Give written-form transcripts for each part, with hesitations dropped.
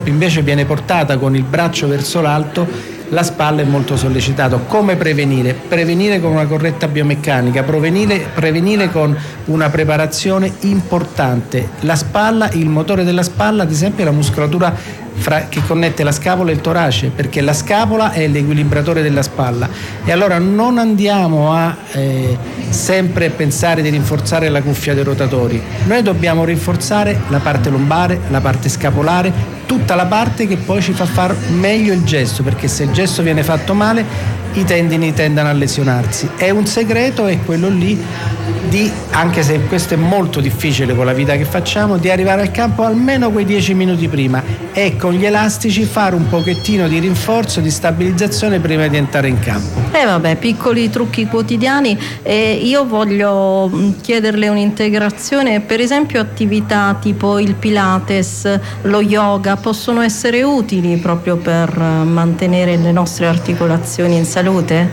invece viene portata con il braccio verso l'alto, la spalla è molto sollecitata. Come prevenire? Prevenire con una corretta biomeccanica, prevenire con una preparazione importante. La spalla, il motore della spalla, ad esempio, è la muscolatura che connette la scapola e il torace, perché la scapola è l'equilibratore della spalla, e allora non andiamo a sempre pensare di rinforzare la cuffia dei rotatori. Noi dobbiamo rinforzare la parte lombare, la parte scapolare, tutta la parte che poi ci fa far meglio il gesto, perché se il gesto viene fatto male i tendini tendono a lesionarsi. È un segreto, è quello lì anche se questo è molto difficile con la vita che facciamo, di arrivare al campo almeno quei 10 minuti prima e con gli elastici fare un pochettino di rinforzo, di stabilizzazione prima di entrare in campo. Vabbè, piccoli trucchi quotidiani. Io voglio chiederle un'integrazione, per esempio attività tipo il Pilates, lo yoga possono essere utili proprio per mantenere le nostre articolazioni in salute?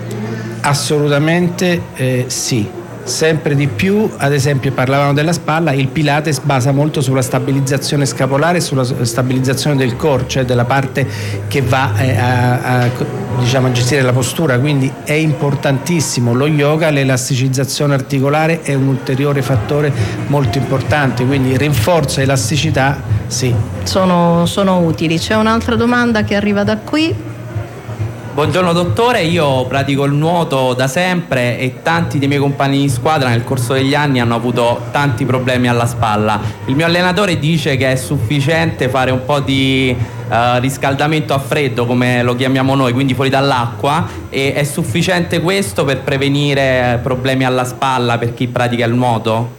Assolutamente sì. Sempre di più, ad esempio parlavamo della spalla, il Pilates basa molto sulla stabilizzazione scapolare e sulla stabilizzazione del core, cioè della parte che va a gestire la postura, quindi è importantissimo. Lo yoga, l'elasticizzazione articolare è un ulteriore fattore molto importante, quindi rinforzo e elasticità sì. Sono utili. C'è un'altra domanda che arriva da qui. Buongiorno dottore, io pratico il nuoto da sempre e tanti dei miei compagni di squadra nel corso degli anni hanno avuto tanti problemi alla spalla. Il mio allenatore dice che è sufficiente fare un po' di riscaldamento a freddo, come lo chiamiamo noi, quindi fuori dall'acqua, e è sufficiente questo per prevenire problemi alla spalla per chi pratica il nuoto?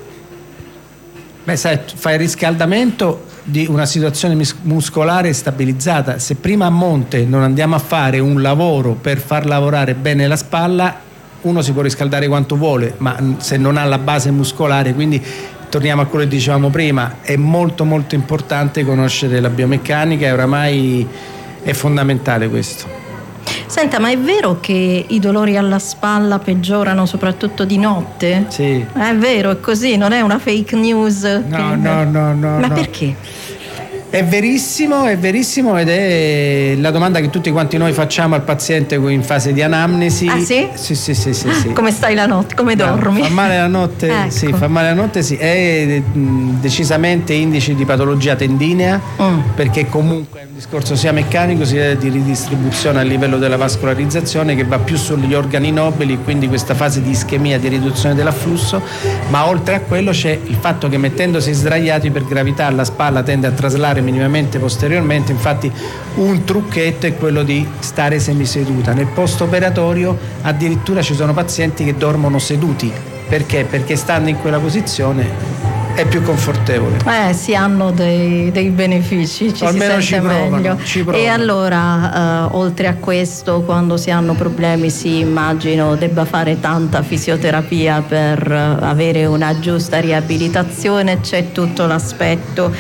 Beh, sai, fai il riscaldamento di una situazione muscolare stabilizzata. Se prima a monte non andiamo a fare un lavoro per far lavorare bene la spalla, uno si può riscaldare quanto vuole, ma se non ha la base muscolare, quindi torniamo a quello che dicevamo prima, è molto molto importante conoscere la biomeccanica e oramai è fondamentale questo. Senta, ma è vero che i dolori alla spalla peggiorano soprattutto di notte? Sì. È vero, è così, non è una fake news? No. Ma perché? È verissimo ed è la domanda che tutti quanti noi facciamo al paziente in fase di anamnesi. Ah sì? Sì. Come stai la notte? Come dormi? Fa male la notte? Ecco. Sì, fa male la notte, sì. È decisamente indice di patologia tendinea, perché comunque è un discorso sia meccanico sia di ridistribuzione a livello della vascolarizzazione che va più sugli organi nobili, quindi questa fase di ischemia, di riduzione dell'afflusso, ma oltre a quello c'è il fatto che mettendosi sdraiati per gravità la spalla tende a traslare minimamente posteriormente. Infatti un trucchetto è quello di stare semiseduta. Nel post operatorio addirittura ci sono pazienti che dormono seduti. Perché? Perché stando in quella posizione è più confortevole. Si hanno dei benefici, ci almeno si sente meglio. Ci provano. E allora, oltre a questo, quando si hanno problemi, immagino debba fare tanta fisioterapia per avere una giusta riabilitazione. C'è tutto l'aspetto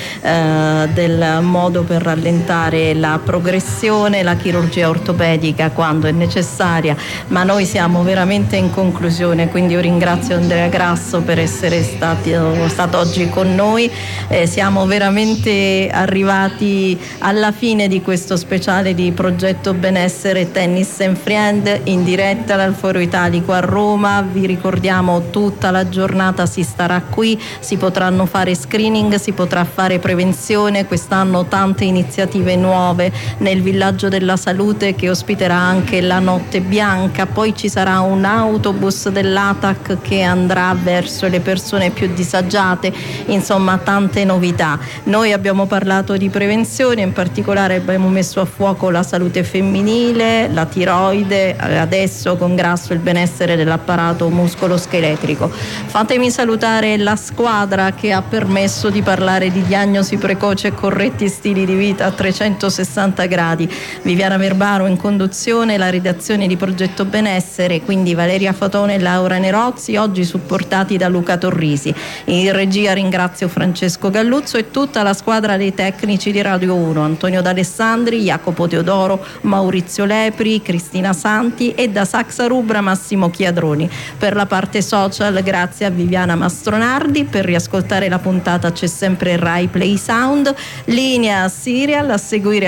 del modo per rallentare la progressione, la chirurgia ortopedica quando è necessaria, ma noi siamo veramente in conclusione, quindi io ringrazio Andrea Grasso per essere stato oggi con noi. Siamo veramente arrivati alla fine di questo speciale di Progetto Benessere Tennis and Friend in diretta dal Foro Italico a Roma. Vi ricordiamo, tutta la giornata si starà qui, si potranno fare screening, si potrà fare prevenzione. Quest'anno tante iniziative nuove nel Villaggio della Salute che ospiterà anche la Notte Bianca, poi ci sarà un autobus dell'ATAC che andrà verso le persone più disagiate. Insomma, tante novità. Noi abbiamo parlato di prevenzione, in particolare abbiamo messo a fuoco la salute femminile, la tiroide, adesso con Grasso il benessere dell'apparato muscoloscheletrico. Fatemi salutare la squadra che ha permesso di parlare di diagnosi precoce e corretti stili di vita a 360 gradi. Viviana Verbaro in conduzione, la redazione di Progetto Benessere, quindi Valeria Fatone e Laura Nerozzi, oggi supportati da Luca Torrisi. In regia regia ringrazio Francesco Galluzzo e tutta la squadra dei tecnici di Radio 1, Antonio D'Alessandri, Jacopo Teodoro, Maurizio Lepri, Cristina Santi e da Saxa Rubra Massimo Chiadroni. Per la parte social grazie a Viviana Mastronardi. Per riascoltare la puntata c'è sempre Rai Play Sound. Linea Serial, a seguire